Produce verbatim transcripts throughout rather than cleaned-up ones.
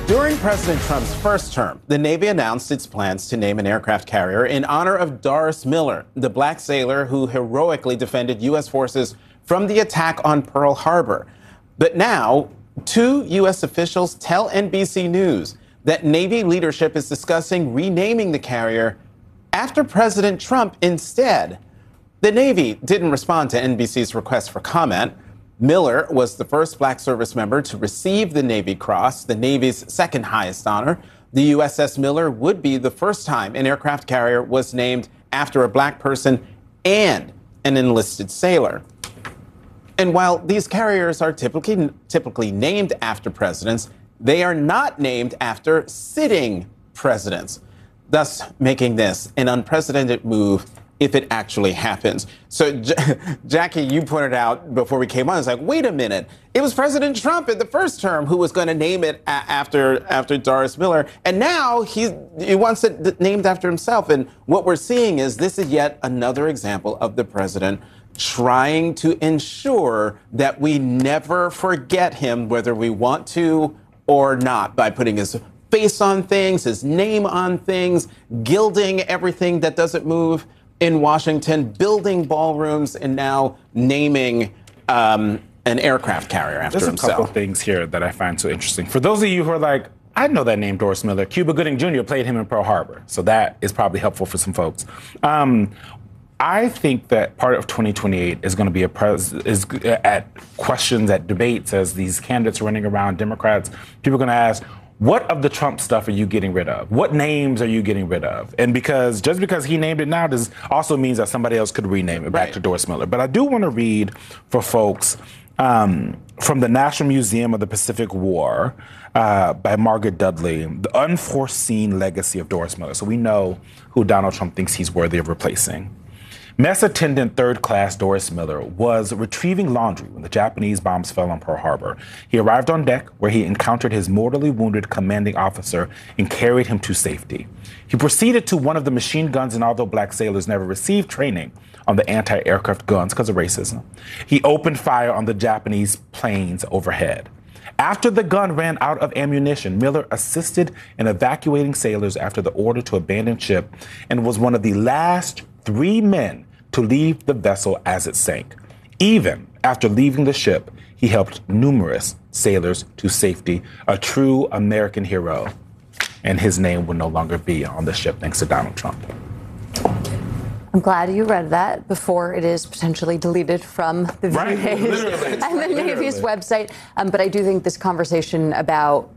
During President Trump's first term, the Navy announced its plans to name an aircraft carrier in honor of Doris Miller, the black sailor who heroically defended U S forces from the attack on Pearl Harbor. But now, two U S officials tell N B C News that Navy leadership is discussing renaming the carrier after President Trump instead. The Navy didn't respond to N B C's request for comment. Miller was the first black service member to receive the Navy Cross, the Navy's second highest honor. The U S S Miller would be the first time an aircraft carrier was named after a black person and an enlisted sailor. And while these carriers are typically, typically named after presidents, they are not named after sitting presidents, thus making this an unprecedented move if it actually happens. So, J- Jackie, you pointed out before we came on, it's like, wait a minute. It was President Trump in the first term who was going to name it a- after after Doris Miller. And now he, he wants it th- named after himself. And what we're seeing is this is yet another example of the president trying to ensure that we never forget him, whether we want to or not, by putting his face on things, his name on things, gilding everything that doesn't move in Washington, building ballrooms, and now naming um, an aircraft carrier after There's himself. There's a couple things here that I find so interesting. For those of you who are like, I know that name, Doris Miller. Cuba Gooding Junior played him in Pearl Harbor, so that is probably helpful for some folks. Um, I think that part of twenty twenty-eight is going to be a pres- is at questions, at debates, as these candidates running around, Democrats, people are going to ask, what of the Trump stuff are you getting rid of? What names are you getting rid of? And because just because he named it now does also means that somebody else could rename it back right. to Doris Miller. But I do want to read for folks um, from the National Museum of the Pacific War uh, by Margaret Dudley, The Unforeseen Legacy of Doris Miller. So we know who Donald Trump thinks he's worthy of replacing. Mess attendant third class Doris Miller was retrieving laundry when the Japanese bombs fell on Pearl Harbor. He arrived on deck where he encountered his mortally wounded commanding officer and carried him to safety. He proceeded to one of the machine guns, and although black sailors never received training on the anti-aircraft guns because of racism, he opened fire on the Japanese planes overhead. After the gun ran out of ammunition, Miller assisted in evacuating sailors after the order to abandon ship and was one of the last three men to leave the vessel as it sank. Even after leaving the ship, he helped numerous sailors to safety, a true American hero. And his name will no longer be on the ship thanks to Donald Trump. I'm glad you read that before it is potentially deleted from the right, V A's and the literally. Navy's website. Um, but I do think this conversation about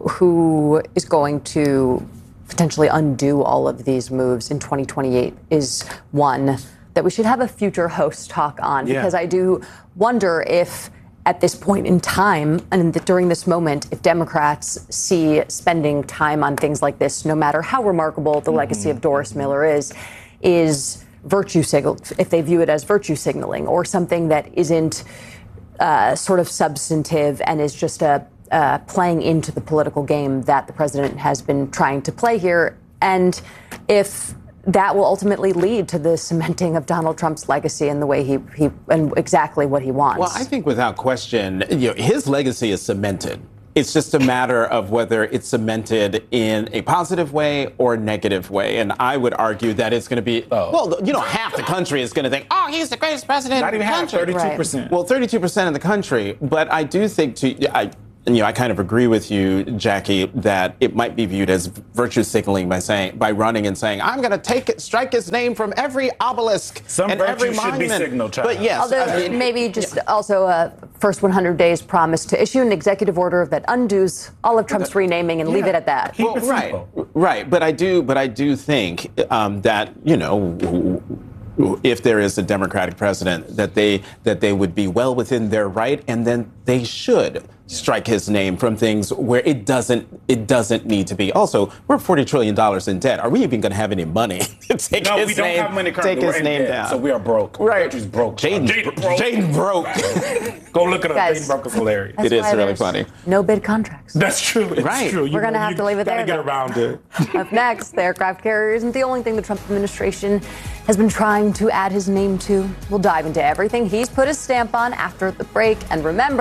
who is going to potentially undo all of these moves in twenty twenty-eight is one that we should have a future host talk on, yeah. because I do wonder if at this point in time and during this moment, if Democrats see spending time on things like this, no matter how remarkable the mm-hmm. legacy of Doris Miller is, is virtue signal, if they view it as virtue signaling or something that isn't uh, sort of substantive and is just a Uh, playing into the political game that the president has been trying to play here, and if that will ultimately lead to the cementing of Donald Trump's legacy and the way he, he and exactly what he wants. Well, I think without question, you know, his legacy is cemented. It's just a matter of whether it's cemented in a positive way or a negative way. And I would argue that it's going to be, oh. well, you know, half the country is going to think, oh, he's the greatest president Not in the even country. half, thirty-two percent. Right. Well, thirty-two percent of the country. But I do think, to, I, you know, I kind of agree with you, Jackie, that it might be viewed as virtue signaling by saying, by running and saying, I'm going to take it, strike his name from every obelisk Some and virtue every should monument. be signaled, child. But yes, although I mean, maybe just yeah. also a first one hundred days promise to issue an executive order that undoes all of Trump's renaming and yeah. leave it at that. Well, right, right. But I do, but I do think um, that you know. if there is a Democratic president, that they that they would be well within their right, and then they should strike his name from things where it doesn't it doesn't need to be. Also, we're forty trillion dollars in debt. Are we even going to have any money to take no, his we don't name, have money currently. take his We're in name debt, down? So we are broke. Right. Country's broke. Jaden, Jaden broke. Jaden broke. Go look at Guys, Jaden broke is hilarious. That's It is why really there's funny. No bid contracts. That's true. It's Right. true. We're You going to know, have you to leave it gotta there. get though. around it. Up next, the aircraft carrier isn't the only thing the Trump administration has been trying to add his name to. We'll dive into everything he's put his stamp on after the break. And remember,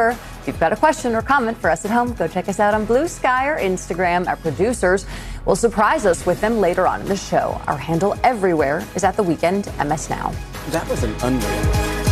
you've got a question or comment for us at home, go check us out on Blue Sky or Instagram. Our producers will surprise us with them later on in the show. Our handle everywhere is at The Weekend M S Now. That was an unreal.